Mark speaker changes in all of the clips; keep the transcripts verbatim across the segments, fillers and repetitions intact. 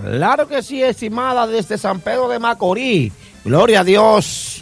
Speaker 1: Claro que sí, estimada, desde San Pedro de Macorís. Gloria a Dios.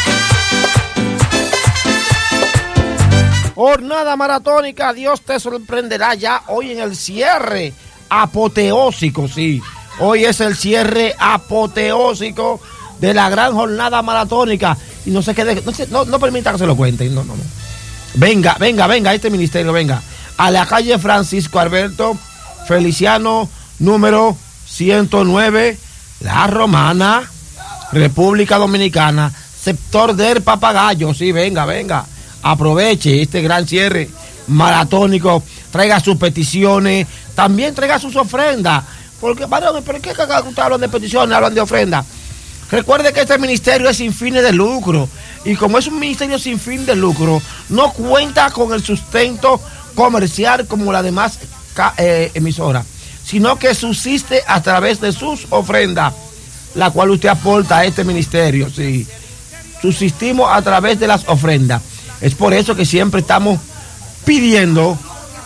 Speaker 1: Jornada maratónica, Dios te sorprenderá ya hoy en el cierre apoteósico, sí. Hoy es el cierre apoteósico de la gran jornada maratónica. Y no se quede, no, no, no permita que se lo cuenten, no, no, no. Venga, venga, venga, este ministerio, venga. A la calle Francisco Alberto Feliciano, número ciento nueve, La Romana, República Dominicana, sector del Papagayo. Sí, venga, venga. Aproveche este gran cierre maratónico, traiga sus peticiones, también traiga sus ofrendas, porque, varón, ¿por qué ustedes hablan de peticiones, hablan de ofrendas? Recuerde que este ministerio es sin fines de lucro, y como es un ministerio sin fin de lucro, no cuenta con el sustento comercial como las demás eh, emisoras, sino que subsiste a través de sus ofrendas, la cual usted aporta a este ministerio. Sí, subsistimos a través de las ofrendas. Es por eso que siempre estamos pidiendo,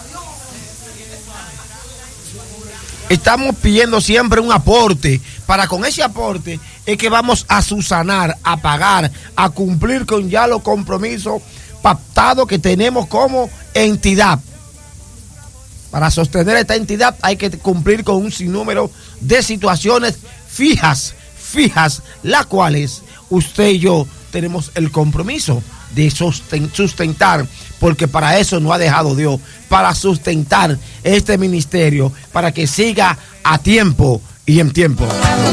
Speaker 1: estamos pidiendo siempre un aporte, para con ese aporte es que vamos a subsanar, a pagar, a cumplir con ya los compromisos pactados que tenemos como entidad. Para sostener esta entidad hay que cumplir con un sinnúmero de situaciones fijas, fijas, las cuales usted y yo tenemos el compromiso de sustentar, porque para eso nos ha dejado Dios, para sustentar este ministerio, para que siga a tiempo y en tiempo.